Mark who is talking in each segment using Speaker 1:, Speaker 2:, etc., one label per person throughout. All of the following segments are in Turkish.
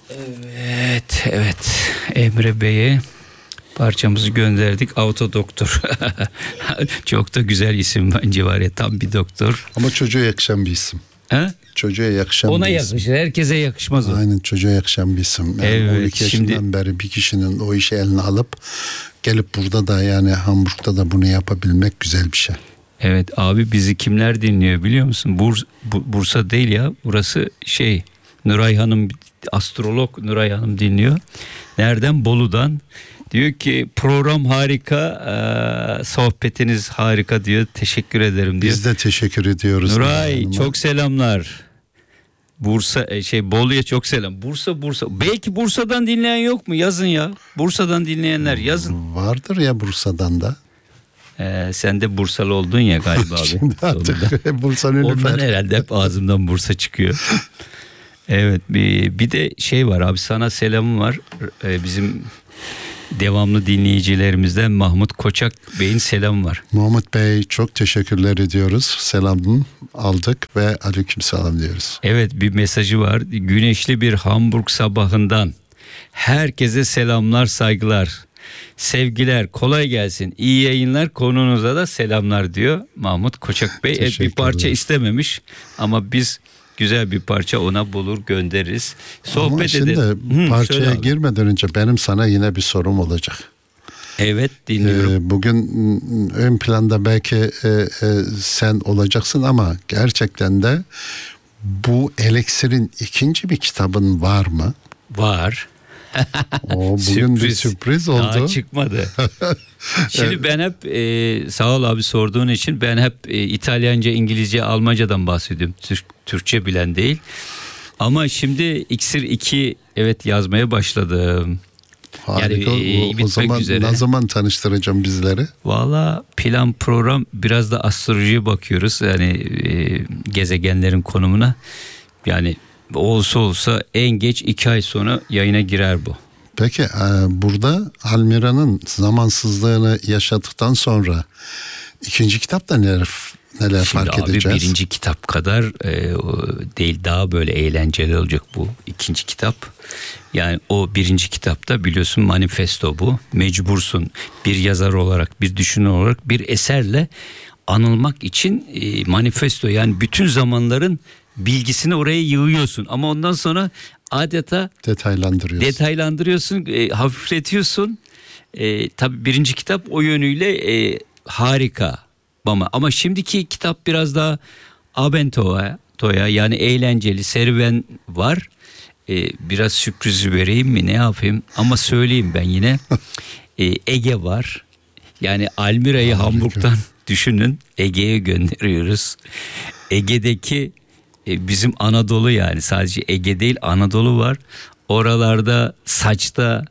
Speaker 1: Evet. Emre Bey'e parçamızı gönderdik. Autodoktor. Çok da güzel isim bence var ya, tam bir doktor.
Speaker 2: Ama çocuğa yakışan bir isim.
Speaker 1: Ha?
Speaker 2: Çocuğa yakışan
Speaker 1: Ona
Speaker 2: bir isim.
Speaker 1: yakışır. Herkese yakışmaz o.
Speaker 2: Aynen, çocuğa yakışan bir isim. Yani
Speaker 1: Evet,
Speaker 2: 12 yaşından beri bir kişinin o işi eline alıp gelip burada da, yani Hamburg'da da bunu yapabilmek güzel bir şey.
Speaker 1: Evet abi, bizi kimler dinliyor biliyor musun? Bursa değil ya. Burası Nuray Hanım, astrolog Nuray Hanım dinliyor. Nereden? Bolu'dan. Diyor ki program harika, sohbetiniz harika diyor. Teşekkür ederim diyor.
Speaker 2: Biz de teşekkür ediyoruz.
Speaker 1: Nuray çok selamlar. Bursa Bolu'ya çok selam. Bursa. Belki Bursa'dan dinleyen yok mu? Yazın ya. Bursa'dan dinleyenler yazın.
Speaker 2: Vardır ya Bursa'dan da.
Speaker 1: Sen de Bursalı oldun ya galiba abi.
Speaker 2: Şimdi artık Bursa'nın
Speaker 1: ondan herhalde hep ağzımdan Bursa çıkıyor. Evet, bir de var abi, sana selamım var. Bizim devamlı dinleyicilerimizden Mahmut Koçak Bey'in selamı var.
Speaker 2: Mahmut Bey, çok teşekkürler ediyoruz. Selamını aldık ve aleykümselam diyoruz.
Speaker 1: Evet, bir mesajı var. Güneşli bir Hamburg sabahından herkese selamlar, saygılar. Sevgiler, kolay gelsin. İyi yayınlar, konuğunuza da selamlar diyor Mahmut Koçak Bey. Bir parça istememiş ama biz güzel bir parça ona bulur göndeririz. Sohbet edelim.
Speaker 2: Şimdi parçaya girmeden önce benim sana yine bir sorum olacak.
Speaker 1: Evet, dinliyorum.
Speaker 2: Bugün ön planda belki sen olacaksın ama gerçekten de bu Elixir'in ikinci bir kitabın var mı?
Speaker 1: Var.
Speaker 2: Bugün bir sürpriz oldu.
Speaker 1: Daha çıkmadı. Şimdi ben hep sağ ol abi sorduğun için, ben hep İtalyanca, İngilizce, Almancadan bahsediyorum. Türkçe bilen değil. Ama şimdi İksir 2 yazmaya başladım.
Speaker 2: Harika.
Speaker 1: Yani
Speaker 2: o zaman
Speaker 1: üzere.
Speaker 2: Ne zaman tanıştıracağım bizleri?
Speaker 1: Valla plan program, biraz da astrolojiye bakıyoruz. Yani gezegenlerin konumuna. Yani olsa en geç 2 ay sonra yayına girer bu.
Speaker 2: Peki burada Almira'nın zamansızlığını yaşadıktan sonra ikinci kitapta neler
Speaker 1: Şimdi
Speaker 2: fark
Speaker 1: abi,
Speaker 2: edeceğiz?
Speaker 1: birinci kitap kadar değil, daha böyle eğlenceli olacak bu ikinci kitap. Yani o birinci kitapta biliyorsun manifesto bu. Mecbursun bir yazar olarak, bir düşünür olarak bir eserle anılmak için manifesto, yani bütün zamanların bilgisini oraya yığıyorsun. Ama ondan sonra adeta detaylandırıyorsun, hafifletiyorsun. Tabii birinci kitap o yönüyle harika. Ama şimdiki kitap biraz daha Abenteuer, yani eğlenceli, serüven var. Biraz sürpriz vereyim mi, ne yapayım? Ama söyleyeyim ben yine. Ege var. Yani Almira'yı Hamburg'dan düşünün, Ege'ye gönderiyoruz. Ege'deki bizim Anadolu, yani sadece Ege değil Anadolu var. Oralarda saçta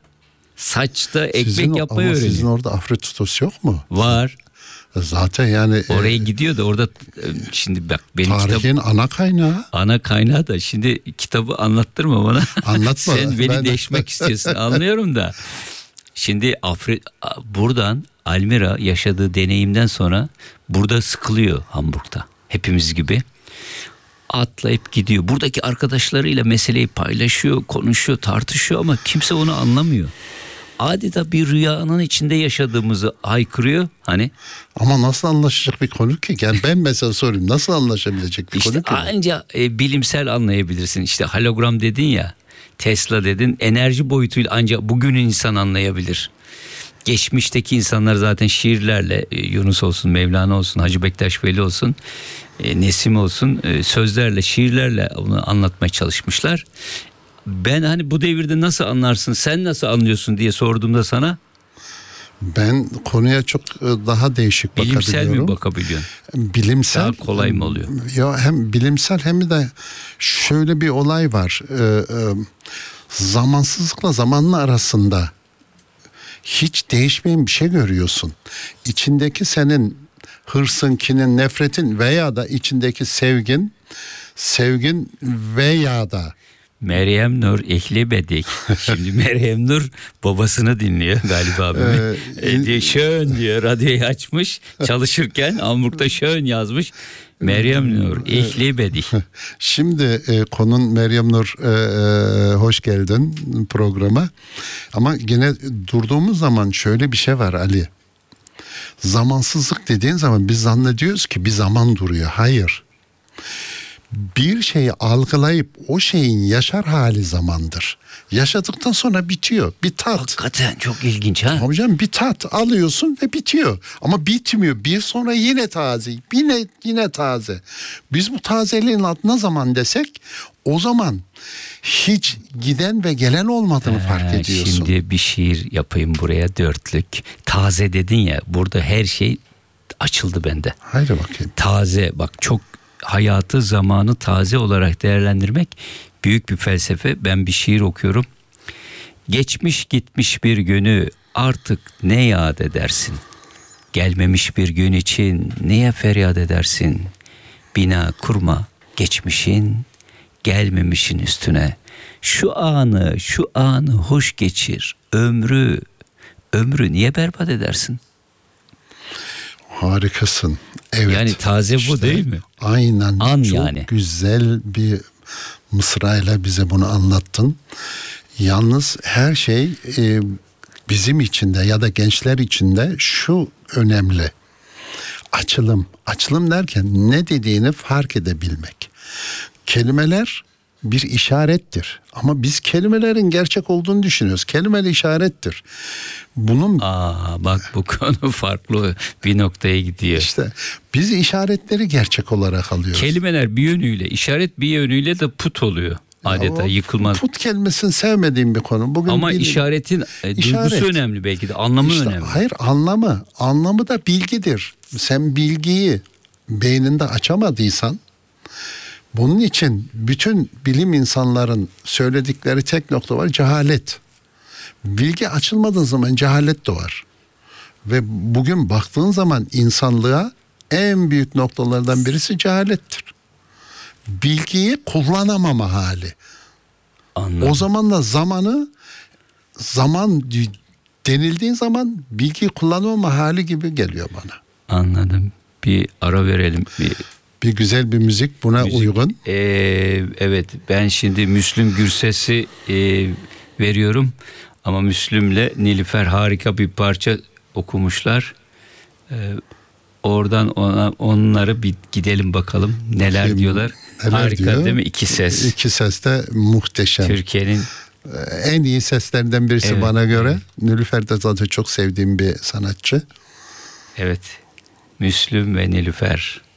Speaker 1: ekmek yapmayı öğreniyor.
Speaker 2: Sizin orada Afritutos yok mu?
Speaker 1: Var.
Speaker 2: Zaten yani
Speaker 1: oraya gidiyor da orada şimdi bak, benim
Speaker 2: tarihin ana kaynağı
Speaker 1: da şimdi kitabı anlattırma bana.
Speaker 2: Anlatma.
Speaker 1: Sen beni deşmek istiyorsun, anlıyorum da. Şimdi buradan Almira yaşadığı deneyimden sonra burada sıkılıyor Hamburg'da. Hepimiz gibi. Atlayıp gidiyor. Buradaki arkadaşlarıyla meseleyi paylaşıyor, konuşuyor, tartışıyor ama kimse onu anlamıyor. Adeta bir rüyanın içinde yaşadığımızı haykırıyor hani.
Speaker 2: Ama nasıl anlaşacak bir konu ki? Yani ben mesela sorayım, nasıl anlaşabilecek bir konu ki?
Speaker 1: İşte anca bilimsel anlayabilirsin. İşte hologram dedin ya, Tesla dedin, enerji boyutuyla ancak bugünün insan anlayabilir. Geçmişteki insanlar zaten şiirlerle, Yunus olsun, Mevlana olsun, Hacı Bektaş Veli olsun, Nesim olsun, sözlerle, şiirlerle onu anlatmaya çalışmışlar. Ben hani bu devirde nasıl anlarsın, sen nasıl anlıyorsun diye sorduğumda sana,
Speaker 2: ben konuya çok daha değişik bakabiliyorum.
Speaker 1: Bilimsel mi bakabiliyorsun?
Speaker 2: Bilimsel.
Speaker 1: Daha kolay mı oluyor?
Speaker 2: Ya hem bilimsel hem de şöyle bir olay var. Zamansızlıkla zamanla arasında hiç değişmeyen bir şey görüyorsun. İçindeki senin hırsın, kinin, nefretin veya da içindeki sevgin veya da
Speaker 1: Meryem Nur ehli bedik. Şimdi Meryem Nur babasını dinliyor galiba abimi. Diye şön diyor, radyoyu açmış çalışırken Hamburg'da şön yazmış. Meryem Nur ehli bedik.
Speaker 2: Şimdi konun Meryem Nur, hoş geldin programa. Ama yine durduğumuz zaman şöyle bir şey var Ali. Zamansızlık dediğin zaman biz zannediyoruz ki bir zaman duruyor. Hayır. Bir şeyi algılayıp o şeyin yaşar hali zamandır. Yaşadıktan sonra bitiyor. Bir tat.
Speaker 1: Hakikaten çok ilginç ha.
Speaker 2: Hocam bir tat alıyorsun ve bitiyor. Ama bitmiyor. Bir sonra yine taze. Yine taze. Biz bu tazeliğin adına zaman desek o zaman hiç giden ve gelen olmadığını fark ediyorsun.
Speaker 1: Şimdi bir şiir yapayım buraya, dörtlük. Taze dedin ya, burada her şey açıldı bende.
Speaker 2: Haydi bakayım.
Speaker 1: Taze, bak çok hayatı, zamanı taze olarak değerlendirmek büyük bir felsefe. Ben bir şiir okuyorum. Geçmiş gitmiş bir günü artık ne yad edersin? Gelmemiş bir gün için neye feryat edersin? Bina kurma geçmişin, gelmemişin üstüne. Şu anı hoş geçir. Ömrü niye berbat edersin?
Speaker 2: Harikasın. Evet.
Speaker 1: Yani taze bu değil mi?
Speaker 2: Aynen.
Speaker 1: An
Speaker 2: çok
Speaker 1: yani.
Speaker 2: güzel bir mısrayla bize bunu anlattın. Yalnız her şey bizim için de ya da gençler için de şu önemli. Açılım. Açılım derken ne dediğini fark edebilmek. Kelimeler bir işarettir. Ama biz kelimelerin gerçek olduğunu düşünüyoruz. Kelime de işarettir. Bunun
Speaker 1: Bak bu konu farklı bir noktaya gidiyor.
Speaker 2: işte biz işaretleri gerçek olarak alıyoruz.
Speaker 1: Kelimeler bir yönüyle, işaret bir yönüyle de put oluyor. Adeta yıkılmaz.
Speaker 2: Put kelimesini sevmediğim bir konu. Bugün
Speaker 1: Ama işaretin duygusu önemli belki de, anlamı
Speaker 2: İşte,
Speaker 1: önemli.
Speaker 2: hayır, anlamı da bilgidir. Sen bilgiyi beyninde açamadıysan, bunun için bütün bilim insanların söyledikleri tek nokta var: cehalet. Bilgi açılmadığı zaman cehalet doğar. Ve bugün baktığın zaman insanlığa en büyük noktalardan birisi cehalettir. Bilgiyi kullanamama hali.
Speaker 1: Anladım.
Speaker 2: O zaman da zaman denildiği zaman bilgiyi kullanamama hali gibi geliyor bana.
Speaker 1: Anladım. Bir ara verelim.
Speaker 2: Bir güzel bir müzik buna uygun.
Speaker 1: Evet, ben şimdi Müslüm Gürses'i veriyorum. Ama Müslüm'le Nilüfer harika bir parça okumuşlar. Oradan onları bir gidelim bakalım neler
Speaker 2: Bakayım,
Speaker 1: diyorlar.
Speaker 2: neler
Speaker 1: Harika
Speaker 2: diyor?
Speaker 1: değil mi? İki ses.
Speaker 2: İki ses de muhteşem.
Speaker 1: Türkiye'nin
Speaker 2: En iyi seslerden birisi
Speaker 1: Evet,
Speaker 2: bana göre. Nilüfer de zaten çok sevdiğim bir sanatçı.
Speaker 1: evet, Müslüm ve Nilüfer.